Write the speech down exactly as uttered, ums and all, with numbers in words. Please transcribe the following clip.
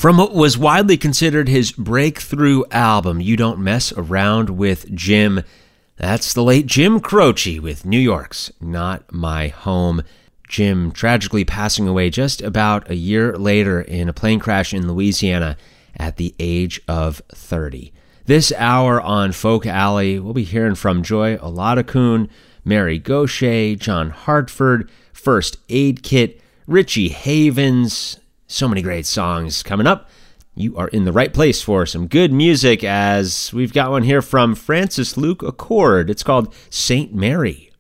From what was widely considered his breakthrough album, You Don't Mess Around with Jim, that's the late Jim Croce with New York's Not My Home. Jim tragically passing away just about a year later in a plane crash in Louisiana at the age of thirty. This hour on Folk Alley, we'll be hearing from Joy Oladokun, Mary Gauthier, John Hartford, First Aid Kit, Richie Havens. So many great songs coming up. You are in the right place for some good music, as we've got one here from Francis Luke Accord. It's called Saint Mary.